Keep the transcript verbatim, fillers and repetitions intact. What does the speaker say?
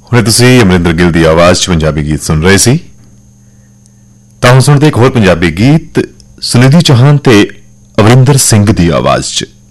ਹੁਣੇ ਤੁਸੀਂ ਅਮਰਿੰਦਰ ਗਿੱਲ ਦੀ ਆਵਾਜ਼ 'ਚ ਪੰਜਾਬੀ ਗੀਤ ਸੁਣ ਰਹੇ ਸੀ। ਤਾਂ ਹੁਣ ਸੁਣਦੇ ਇੱਕ ਹੋਰ ਪੰਜਾਬੀ ਗੀਤ ਸੁਨਿਧੀ ਚੌਹਾਨ ਤੇ ਅਮਰਿੰਦਰ ਸਿੰਘ ਦੀ ਆਵਾਜ਼ 'ਚ।